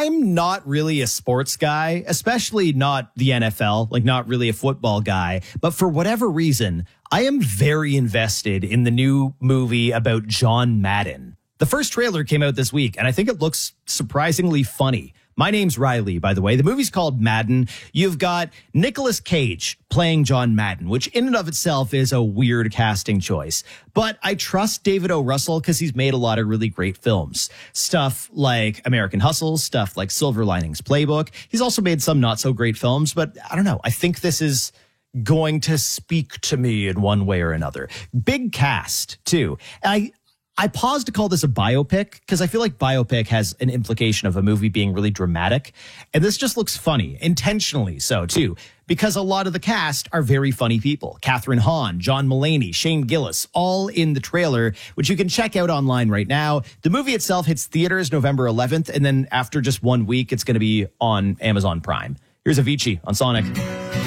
I'm not really a sports guy, especially not the NFL, like not really a football guy. But for whatever reason, I am very invested in the new movie about John Madden. The first trailer came out this week, and I think it looks surprisingly funny. My name's Riley, by the way. The movie's called Madden. You've got Nicolas Cage playing John Madden, which in and of itself is a weird casting choice. But I trust David O. Russell because he's made a lot of really great films. Stuff like American Hustle, stuff like Silver Linings Playbook. He's also made some not so great films, but I don't know. I think this is going to speak to me in one way or another. Big cast, too. I paused to call this a biopic because I feel like biopic has an implication of a movie being really dramatic. And this just looks funny, intentionally so, too, because a lot of the cast are very funny people. Catherine Hahn, John Mulaney, Shane Gillis, all in the trailer, which you can check out online right now. The movie itself hits theaters November 11th, and then after just 1 week, it's going to be on Amazon Prime. Here's Avicii on Sonic.